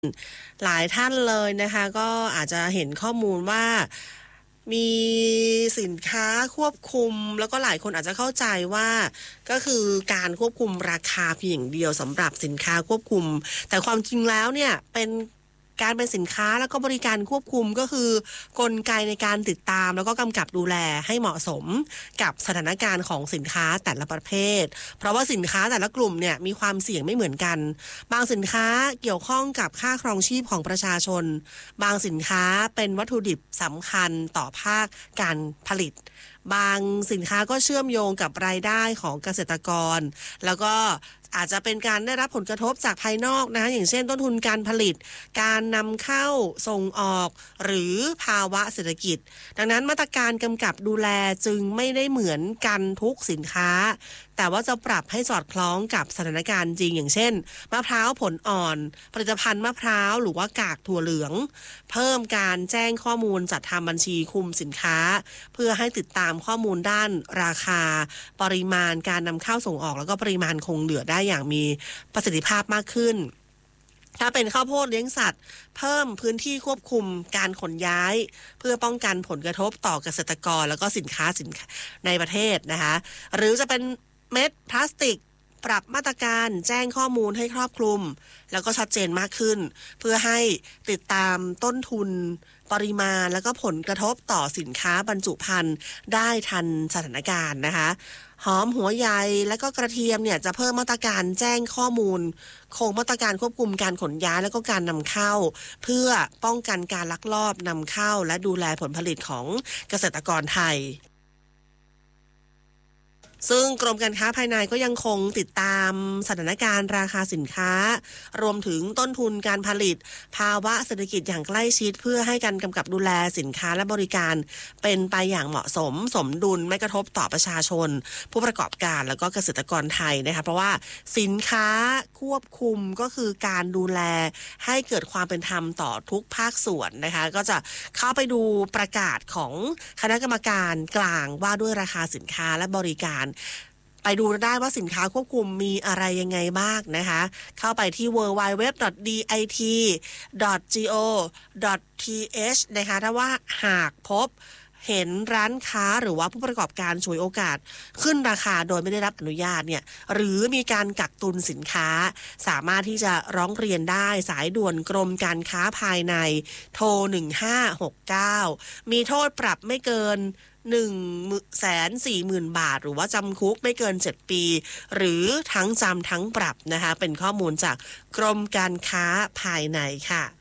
หลายท่านเลยนะคะก็อาจจะเห็นข้อมูลว่ามีสินค้าควบคุมแล้วก็หลายคนอาจจะเข้าใจว่าก็คือการควบคุมราคาเพียงอย่างเดียวสำหรับสินค้าควบคุมแต่ความจริงแล้วเนี่ยเป็นสินค้าแล้วก็บริการควบคุมก็คือกลไกในการติดตามแล้วก็กำกับดูแลให้เหมาะสมกับสถานการณ์ของสินค้าแต่ละประเภทเพราะว่าสินค้าแต่ละกลุ่มเนี่ยมีความเสี่ยงไม่เหมือนกันบางสินค้าเกี่ยวข้องกับค่าครองชีพของประชาชนบางสินค้าเป็นวัตถุดิบสำคัญต่อภาคการผลิตบางสินค้าก็เชื่อมโยงกับรายได้ของเกษตรกรแล้วก็อาจจะเป็นการได้รับผลกระทบจากภายนอกนะอย่างเช่นต้นทุนการผลิตการนำเข้าส่งออกหรือภาวะเศรษฐกิจดังนั้นมาตรการกำกับดูแลจึงไม่ได้เหมือนกันทุกสินค้าแต่ว่าจะปรับให้สอดคล้องกับสถานการณ์จริงอย่างเช่นมะพร้าวผลอ่อนผลิตภัณฑ์มะพร้าวหรือว่ากากถั่วเหลืองเพิ่มการแจ้งข้อมูลจัดทำบัญชีคุมสินค้าเพื่อให้ติดตามข้อมูลด้านราคาปริมาณการนำเข้าส่งออกแล้วก็ปริมาณคงเหลือได้อย่างมีประสิทธิภาพมากขึ้นถ้าเป็นข้าวโพดเลี้ยงสัตว์เพิ่มพื้นที่ควบคุมการขนย้ายเพื่อป้องกันผลกระทบต่อเกษตรกรแล้วก็สินค้าในประเทศนะคะหรือจะเป็นเม็ดพลาสติกปรับมาตรการแจ้งข้อมูลให้ครอบคลุมแล้วก็ชัดเจนมากขึ้นเพื่อให้ติดตามต้นทุนปริมาณแล้วก็ผลกระทบต่อสินค้าบรรจุภัณฑ์ได้ทันสถานการณ์นะคะหอมหัวใหญ่และก็กระเทียมเนี่ยจะเพิ่มมาตรการแจ้งข้อมูลคงมาตรการควบคุมการขนย้ายและก็การนำเข้าเพื่อป้องกันการลักลอบนำเข้าและดูแลผลผลิตของเกษตรกรไทยซึ่งกรมการค้าภายในก็ยังคงติดตามสถานการณ์ราคาสินค้ารวมถึงต้นทุนการผลิตภาวะเศรษฐกิจอย่างใกล้ชิดเพื่อให้การกำกับดูแลสินค้าและบริการเป็นไปอย่างเหมาะสมสมดุลไม่กระทบต่อประชาชนผู้ประกอบการแล้วก็เกษตรกรไทยนะคะเพราะว่าสินค้าควบคุมก็คือการดูแลให้เกิดความเป็นธรรมต่อทุกภาคส่วนนะคะก็จะเข้าไปดูประกาศของคณะกรรมการกลางว่าด้วยราคาสินค้าและบริการไปดูได้ว่าสินค้าควบคุมมีอะไรยังไงบ้างนะคะเข้าไปที่ www.dit.go.th นะคะถ้าว่าหากพบเห็นร้านค้าหรือว่าผู้ประกอบการฉวยโอกาสขึ้นราคาโดยไม่ได้รับอนุญาตเนี่ยหรือมีการกักตุนสินค้าสามารถที่จะร้องเรียนได้สายด่วนกรมการค้าภายในโทร1569มีโทษปรับไม่เกิน140,000 บาทหรือว่าจำคุกไม่เกิน7ปีหรือทั้งจำทั้งปรับนะคะเป็นข้อมูลจากกรมการค้าภายในค่ะ